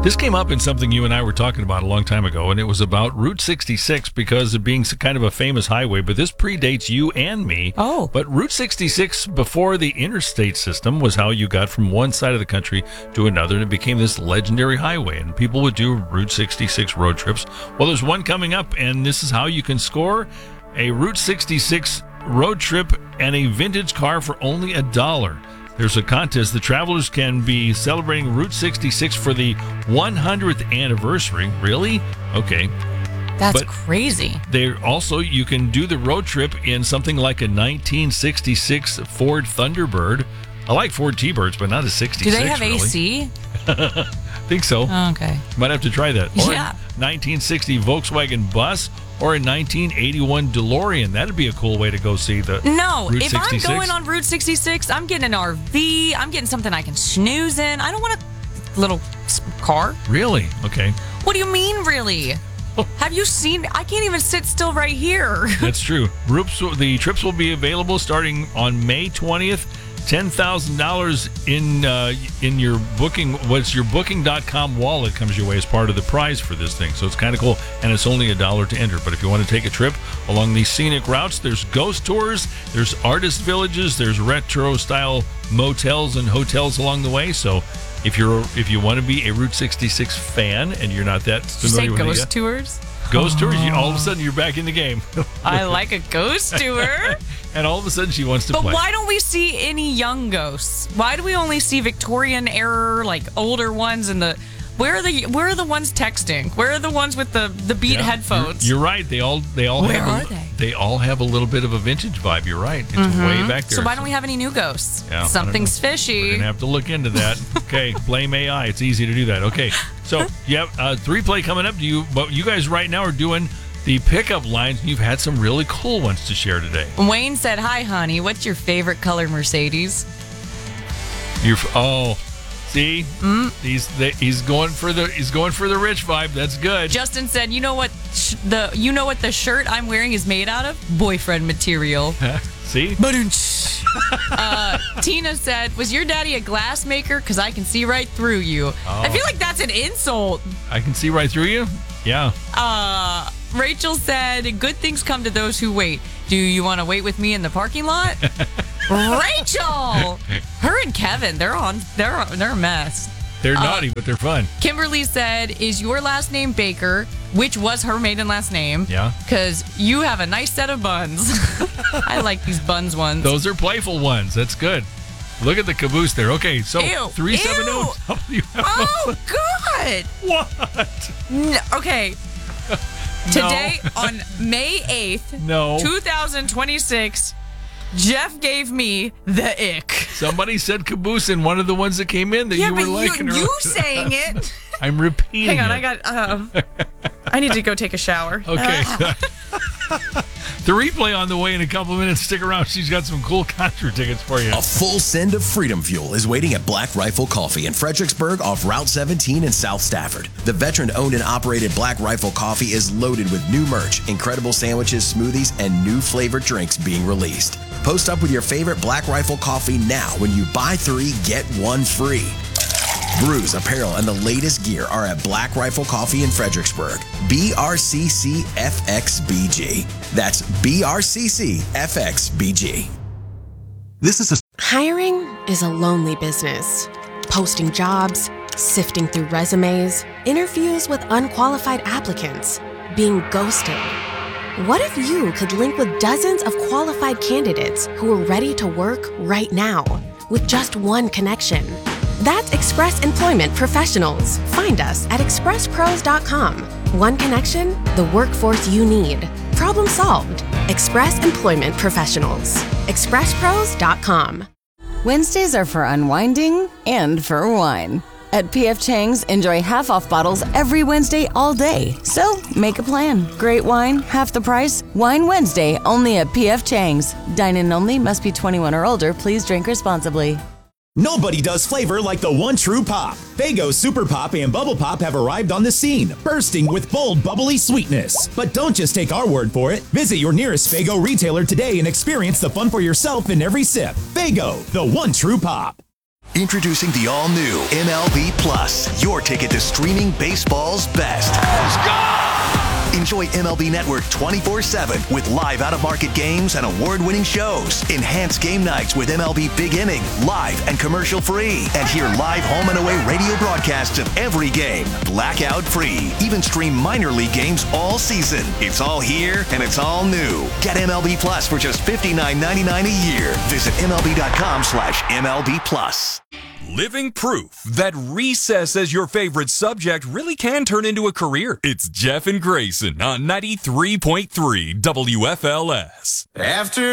This came up in something you and I were talking about a long time ago, and it was about Route 66 because of being kind of a famous highway, but this predates you and me. Oh. But Route 66, before the interstate system, was how you got from one side of the country to another, and it became this legendary highway, and people would do Route 66 road trips. Well, there's one coming up, and this is how you can score a Route 66 road trip and a vintage car for only $1. There's a contest. The travelers can be celebrating Route 66 for the 100th anniversary. Really? Okay. That's crazy. You can do the road trip in something like a 1966 Ford Thunderbird. I like Ford T-Birds, but not a 66. Do they have really. AC? Think so. Oh, okay. Might have to try that. Or Yeah. a 1960 Volkswagen bus or a 1981 DeLorean. That'd be a cool way to go see the No, Route if 66. I'm going on Route 66, I'm getting an RV. I'm getting something I can snooze in. I don't want a little car. Really? Okay. What do you mean, really? Have you seen? I can't even sit still right here. That's true. The trips will be available starting on May 20th. $10,000 in your booking. What's your Booking.com wallet comes your way as part of the prize for this thing. So it's kind of cool, and it's only $1 to enter. But if you want to take a trip along these scenic routes, there's ghost tours, there's artist villages, there's retro style motels and hotels along the way. So if you want to be a Route 66 fan and you're not that familiar with ghost tours? Ghost tours, all of a sudden you're back in the game. I like a ghost tour. And all of a sudden she wants to play. But why don't we see any young ghosts? Why do we only see Victorian era, like older ones? And where are the ones texting? Where are the ones with the Beat headphones? You're right. They all Where have are they? They all have a little bit of a vintage vibe. You're right. It's way back there. So why don't we have any new ghosts? Yeah, Something's We're fishy. gonna have to look into that. Okay, blame AI. It's easy to do that. Okay, so you have 3-play coming up. But you guys right now are doing the pickup lines. You've had some really cool ones to share today. Wayne said, "Hi, honey. What's your favorite color Mercedes?" See, he's going for the rich vibe. That's good. Justin said, "You know what the shirt I'm wearing is made out of? Boyfriend material." See? Tina said, "Was your daddy a glass maker? Because I can see right through you." I feel like that's an insult. I can see right through you? Yeah. Rachel said, "Good things come to those who wait. Do you want to wait with me in the parking lot?" Rachel! Her and Kevin, they're a mess. They're naughty, but they're fun. Kimberly said, "Is your last name Baker?" Which was her maiden last name. Yeah. Because you have a nice set of buns. I like these buns ones. Those are playful ones. That's good. Look at the caboose there. Okay, so Ew. 370. Oh, God. What? Okay. Today, on May 8th, 2026, Jeff gave me the ick. Somebody said caboose in one of the ones that came in that you were liking. You saying it. I'm repeating Hang on, it. I need to go take a shower. Okay. The replay on the way in a couple of minutes. Stick around. She's got some cool concert tickets for you. A full send of Freedom Fuel is waiting at Black Rifle Coffee in Fredericksburg off Route 17 in South Stafford. The veteran-owned and operated Black Rifle Coffee is loaded with new merch, incredible sandwiches, smoothies, and new flavored drinks being released. Post up with your favorite Black Rifle Coffee now when you buy 3, get 1 free. Brews, apparel, and the latest gear are at Black Rifle Coffee in Fredericksburg. BRCCFXBG. That's BRCCFXBG. Hiring is a lonely business. Posting jobs, sifting through resumes, interviews with unqualified applicants, being ghosted. What if you could link with dozens of qualified candidates who are ready to work right now with just one connection? That's Express Employment Professionals. Find us at expresspros.com. One connection, the workforce you need. Problem solved. Express Employment Professionals. expresspros.com. Wednesdays are for unwinding and for wine. At P.F. Chang's, enjoy half-off bottles every Wednesday all day. So, make a plan. Great wine, half the price. Wine Wednesday, only at P.F. Chang's. Dine-in only, must be 21 or older. Please drink responsibly. Nobody does flavor like the one true pop. Faygo Super Pop and Bubble Pop have arrived on the scene, bursting with bold, bubbly sweetness. But don't just take our word for it. Visit your nearest Faygo retailer today and experience the fun for yourself in every sip. Faygo, the one true pop. Introducing the all-new MLB Plus, your ticket to streaming baseball's best. Let's go! Enjoy MLB Network 24/7 with live out-of-market games and award-winning shows. Enhance game nights with MLB Big Inning, live and commercial-free. And hear live home and away radio broadcasts of every game, blackout-free. Even stream minor league games all season. It's all here and it's all new. Get MLB Plus for just $59.99 a year. Visit MLB.com/MLB Plus. Living proof that recess as your favorite subject really can turn into a career. It's Jeff and Grayson on 93.3 WFLS. After